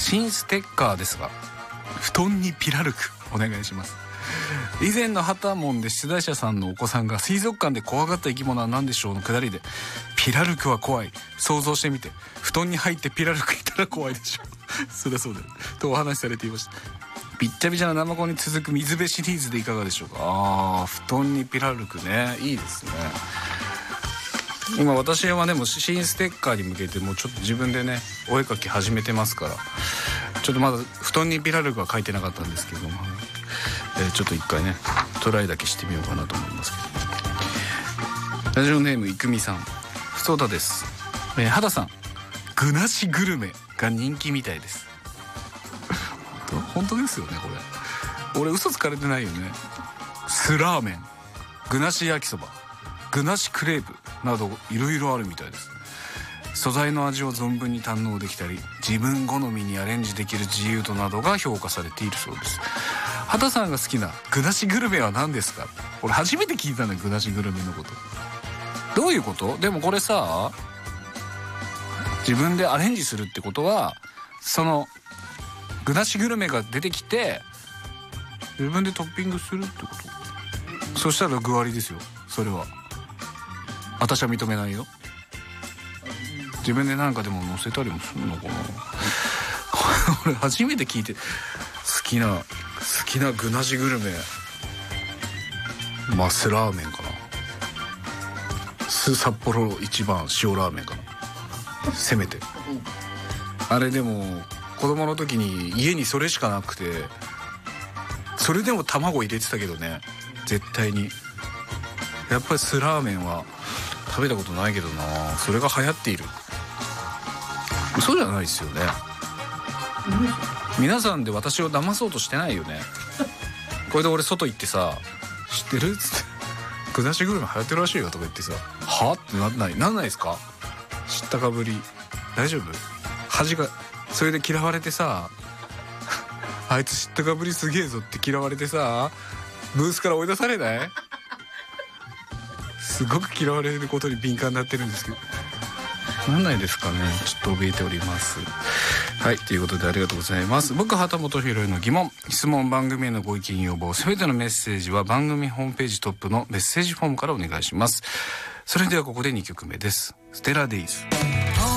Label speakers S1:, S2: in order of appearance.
S1: 新ステッカーですが、布団にピラルクお願いします。以前のハタモンで出題者さんのお子さんが水族館で怖がった生き物は何でしょうのくだりで、ピラルクは怖い、想像してみて、布団に入ってピラルクいたら怖いでしょそりゃそうだよとお話しされていました。びっちゃびちゃなナマコに続く水辺シリーズでいかがでしょうか。布団にピラルクね、いいですね。今私はでも新ステッカーに向けてもうちょっと自分でねお絵描き始めてますから、ちょっとまだ布団にピラルクは描いてなかったんですけども、ちょっと一回ねトライだけしてみようかなと思いますけど。ラジオネームいくみさん、ふつおたです。肌さん、具なしグルメが人気みたいです。本当ですよねこれ。俺嘘つかれてないよね。酢ラーメン、具なし焼きそば、具なしクレープなどいろいろあるみたいです。素材の味を存分に堪能できたり、自分好みにアレンジできる自由度などが評価されているそうです。畑さんが好きな具なしグルメは何ですか。俺初めて聞いたね、具なしグルメのこと。どういうこと。でもこれさ、自分でアレンジするってことは、その具なしグルメが出てきて自分でトッピングするってこと。そしたら具ありですよ、それは。私は認めないよ。自分でなんかでも乗せたりもするのかな俺初めて聞いて。好きな具なしグルメ、まあ酢ラーメンかな。酢札幌一番塩ラーメンかな、せめて。あれでも子供の時に家にそれしかなくて、それでも卵入れてたけどね、絶対に。やっぱり酢ラーメンは食べたことないけどな。それが流行っている。嘘じゃないですよね。皆さんで私を騙そうとしてないよね。これで俺外行ってさ、知ってるっつって具なしグルメ流行ってるらしいよとか言ってさ、はってなんないですか。知ったかぶり。大丈夫。恥がそれで嫌われてさあいつ知ったかぶりすげえぞって嫌われてさ、ブースから追い出されない。すごく嫌われることに敏感になってるんですけど、なんないですかね。ちょっと怯えております。はい、ということでありがとうございます。僕畑本博への疑問、質問、番組へのご意見要望、すべてのメッセージは番組ホームページトップのメッセージフォームからお願いします。それではここで2曲目です。ステラデイズ。